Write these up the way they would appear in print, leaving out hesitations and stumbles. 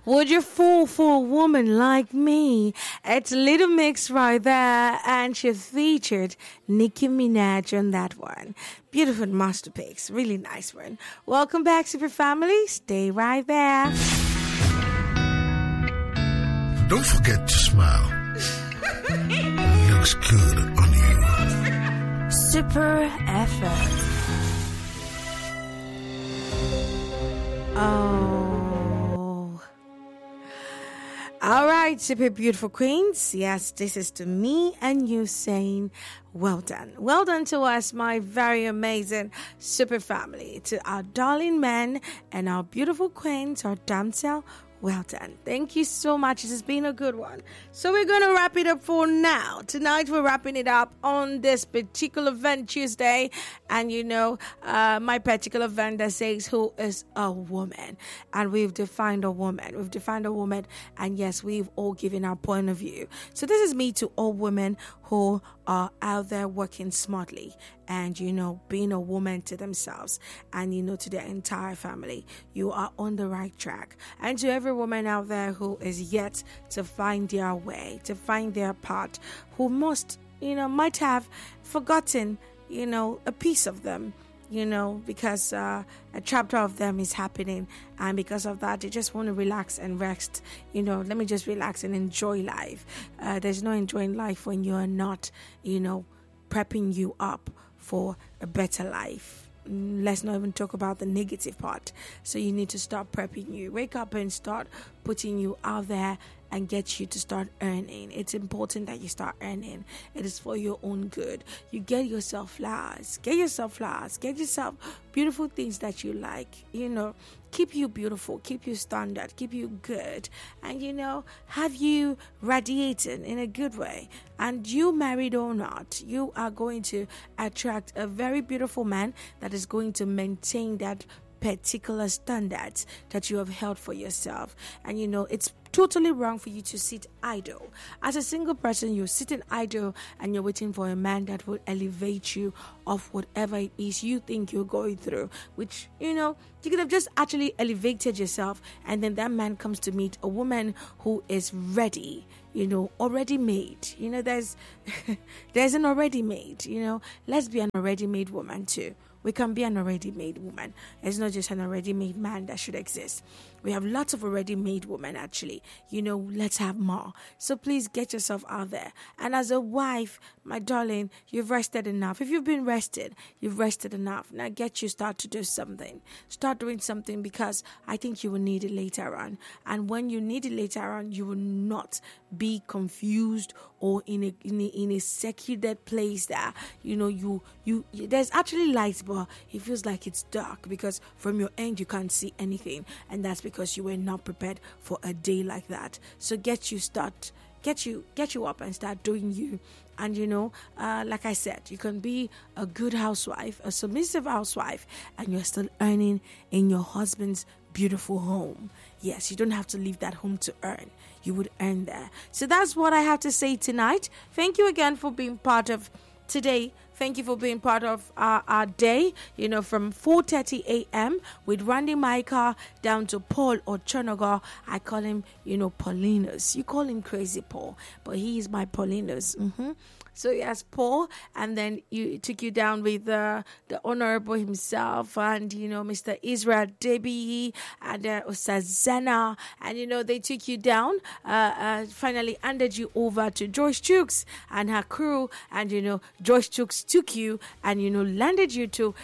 Would you fall for a woman like me? It's Little Mix right there, and she featured Nicki Minaj on that one. Beautiful masterpiece, really nice one. Welcome back, Super Family. Stay right there. Don't forget to smile. It looks good on you. Super FM. Oh. All right, super beautiful queens. Yes, this is to me and you saying, well done. Well done to us, my very amazing super family. To our darling men and our beautiful queens, our damsel. Well done. Thank you so much. This has been a good one. So we're going to wrap it up for now. Tonight we're wrapping it up on this particular event Tuesday. And you know, my particular event that says who is a woman. And we've defined a woman. We've defined a woman. And yes, we've all given our point of view. So this is me to all women who are out there working smartly and, you know, being a woman to themselves and, you know, to their entire family. You are on the right track. And to every woman out there who is yet to find their way, to find their part, who must, you know, might have forgotten, you know, a piece of them, you know, because a chapter of them is happening, and because of that they just want to relax and rest. You know, let me just relax and enjoy life. There's no enjoying life when you're not, you know, prepping you up for a better life. Let's not even talk about the negative part. So you need to start prepping you. Wake up and start putting you out there and get you to start earning. It's important that you start earning. It is for your own good. You get yourself flowers. Get yourself flowers. Get yourself beautiful things that you like. You know, keep you beautiful, keep you standard, keep you good. And, you know, have you radiating in a good way. And you married or not, you are going to attract a very beautiful man that is going to maintain that particular standards that you have held for yourself. And you know, it's totally wrong for you to sit idle. As a single person, you're sitting idle and you're waiting for a man that will elevate you of whatever it is you think you're going through, which, you know, you could have just actually elevated yourself, and then that man comes to meet a woman who is ready, you know, already made. You know, there's an already made, you know. Let's be an already made woman too. We can be an already made woman. It's not just an already made man that should exist. We have lots of already made women, actually. You know, let's have more. So please get yourself out there. And as a wife, my darling, you've rested enough. If you've been rested, you've rested enough. Now start to do something. Start doing something, because I think you will need it later on. And when you need it later on, you will not be confused or in a secluded place that, you know, you there's actually light, but it feels like it's dark because from your end you can't see anything, and that's because you were not prepared for a day like that. So get you up and start doing you. And you know, like I said, you can be a good housewife, a submissive housewife, and you're still earning in your husband's beautiful home. Yes, you don't have to leave that home to earn. You would earn there. So that's what I have to say tonight. Thank you again for being part of today. Thank you for being part of our day, you know, from 4:30 a.m. with Randy Micah down to Paul Ochonogo. I call him, you know, Paulinus. You call him Crazy Paul, but he is my Paulinus. So yes, Paul, and then you took you down with the Honorable himself, and you know, Mr. Israel Debi and Sazana, and you know, they took you down. Finally handed you over to Joyce Chooks and her crew, and you know, Joyce Chooks took you and you know, landed you to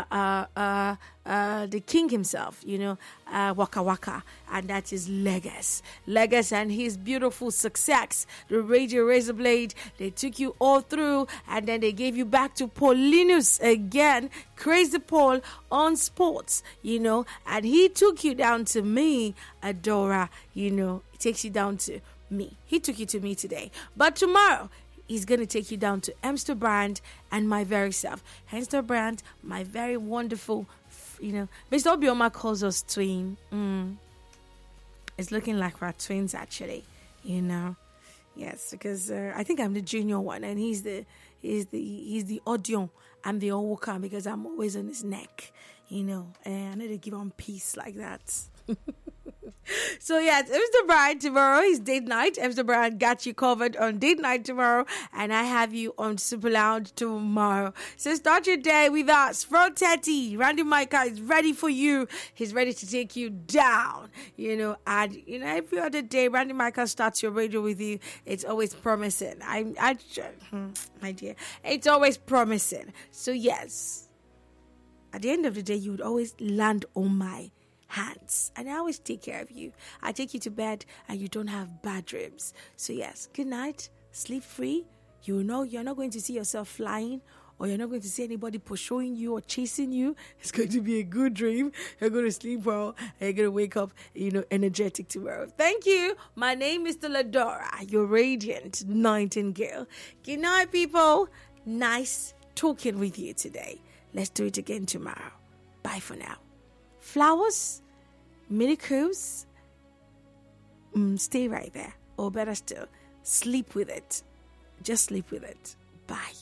the king himself, you know, Waka Waka, and that is Legas and his beautiful success, the Radio Razor Blade. They took you all through, and then they gave you back to Paulinus again, Crazy Paul on sports, you know, and he took you down to me, Adora, you know, he takes you down to me. He took you to me today, but tomorrow he's going to take you down to Emster Brand and my very self. Emster Brand, my very wonderful, you know, Mr. Obioma calls us twin. It's looking like we're twins, actually, you know. Yes, because I think I'm the junior one, and he's the Odion. I'm the Owoka because I'm always on his neck, you know. And I need to give him peace like that. So yes, Mr. Brian tomorrow is date night. Mr. Brian got you covered on date night tomorrow, and I have you on Super Lounge tomorrow. So start your day with us. From Teddy, Randy Micah is ready for you. He's ready to take you down. And every other day, Randy Micah starts your radio with you. It's always promising. My dear, it's always promising. So yes, at the end of the day, you would always land on my hands, and I always take care of you. I take you to bed and you don't have bad dreams. So yes, good night, sleep free. You know you're not going to see yourself flying, or you're not going to see anybody pursuing you or chasing you. It's going to be a good dream. You're going to sleep well, and you're going to wake up energetic tomorrow. Thank you. My name is Ladora, your radiant nightingale. Good night, people. Nice talking with you today. Let's do it again tomorrow. Bye for now. Flowers, miracles, stay right there. Or better still, sleep with it. Just sleep with it. Bye.